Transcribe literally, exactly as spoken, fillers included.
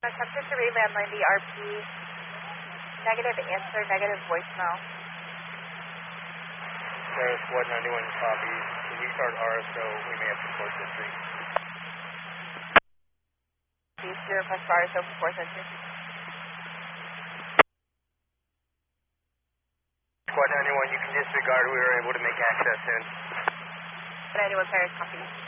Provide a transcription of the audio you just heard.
Temperature Survey landline D R P. Negative answer, negative voicemail. Sierra Squad ninety-one copy. When we start R S O, we may have to force entry. Please do request for R S O for force entry. Squad ninety-one, you can disregard. We were able to make access in. ninety-one Paris, copy.